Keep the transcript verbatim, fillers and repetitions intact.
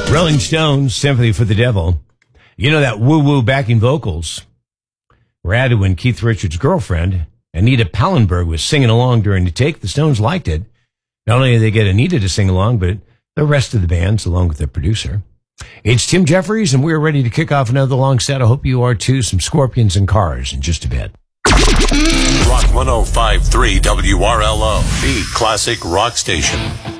Rolling Stones, Sympathy for the Devil. You know that woo-woo backing vocals were added when Keith Richards' girlfriend, Anita Pallenberg, was singing along during the take. The Stones liked it. Not only did they get Anita to sing along, but the rest of the bands, along with their producer. It's Tim Jeffries, and we're ready to kick off another long set. I hope you are too. Some Scorpions and Cars in just a bit. Rock one oh five point three W R L O, the classic rock station.